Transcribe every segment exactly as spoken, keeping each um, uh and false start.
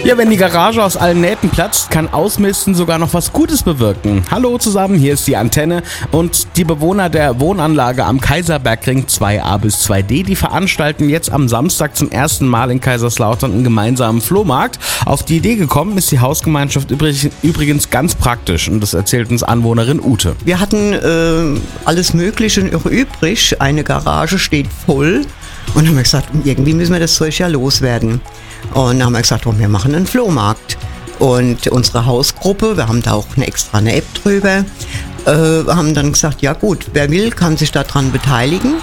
Ja, wenn die Garage aus allen Nähten platzt, kann Ausmisten sogar noch was Gutes bewirken. Hallo zusammen, hier ist die Antenne und die Bewohner der Wohnanlage am Kaiserbergring zwei a bis zwei d, die veranstalten jetzt am Samstag zum ersten Mal in Kaiserslautern einen gemeinsamen Flohmarkt. Auf die Idee gekommen ist die Hausgemeinschaft übrigens ganz praktisch und das erzählt uns Anwohnerin Ute. Wir hatten äh, alles Mögliche noch übrig, eine Garage steht voll und haben wir gesagt, irgendwie müssen wir das Zeug ja loswerden. Und dann haben wir gesagt, oh, wir machen einen Flohmarkt. Und unsere Hausgruppe, wir haben da auch eine extra eine App drüber, äh, haben dann gesagt, ja gut, wer will, kann sich daran beteiligen.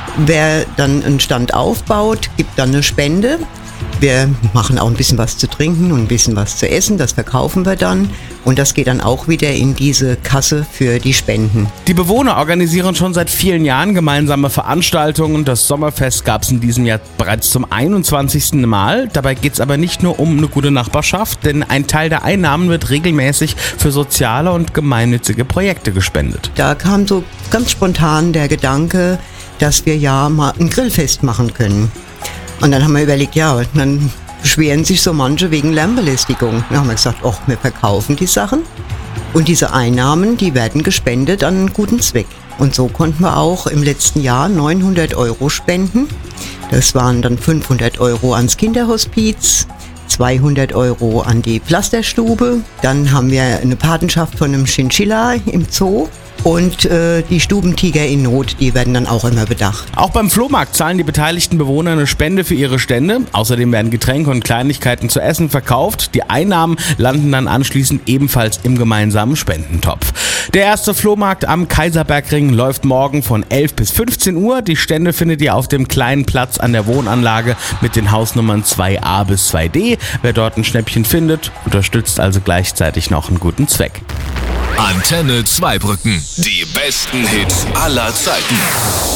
Wer dann einen Stand aufbaut, gibt dann eine Spende. Wir machen auch ein bisschen was zu trinken und ein bisschen was zu essen, das verkaufen wir dann. Und das geht dann auch wieder in diese Kasse für die Spenden. Die Bewohner organisieren schon seit vielen Jahren gemeinsame Veranstaltungen. Das Sommerfest gab es in diesem Jahr bereits zum einundzwanzigsten Mal. Dabei geht es aber nicht nur um eine gute Nachbarschaft, denn ein Teil der Einnahmen wird regelmäßig für soziale und gemeinnützige Projekte gespendet. Da kam so ganz spontan der Gedanke, dass wir ja mal ein Grillfest machen können. Und dann haben wir überlegt, ja, dann beschweren sich so manche wegen Lärmbelästigung. Dann haben wir gesagt, ach, wir verkaufen die Sachen und diese Einnahmen, die werden gespendet an einen guten Zweck. Und so konnten wir auch im letzten Jahr neunhundert Euro spenden. Das waren dann fünfhundert Euro ans Kinderhospiz, zweihundert Euro an die Pflasterstube. Dann haben wir eine Patenschaft von einem Chinchilla im Zoo. Und äh, die Stubentiger in Not, die werden dann auch immer bedacht. Auch beim Flohmarkt zahlen die beteiligten Bewohner eine Spende für ihre Stände. Außerdem werden Getränke und Kleinigkeiten zu essen verkauft. Die Einnahmen landen dann anschließend ebenfalls im gemeinsamen Spendentopf. Der erste Flohmarkt am Kaiserbergring läuft morgen von elf bis fünfzehn Uhr. Die Stände findet ihr auf dem kleinen Platz an der Wohnanlage mit den Hausnummern zwei a bis zwei d. Wer dort ein Schnäppchen findet, unterstützt also gleichzeitig noch einen guten Zweck. Antenne Zweibrücken. Die besten Hits aller Zeiten.